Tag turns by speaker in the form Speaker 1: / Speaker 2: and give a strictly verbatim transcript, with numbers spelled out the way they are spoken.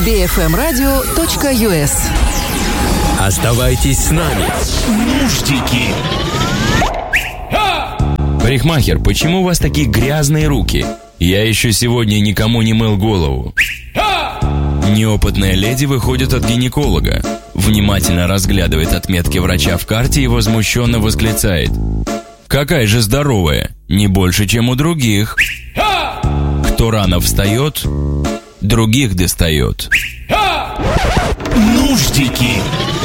Speaker 1: би эф эм радио точка ю эс.
Speaker 2: Оставайтесь с нами. Нуждики.
Speaker 3: Парикмахер, почему у вас такие грязные руки? Я еще сегодня никому не мыл голову. Неопытная леди выходит от гинеколога, внимательно разглядывает отметки врача в карте и возмущенно восклицает: какая же здоровая, не больше, чем у других. Кто рано встает, других достает.
Speaker 2: Нуждики.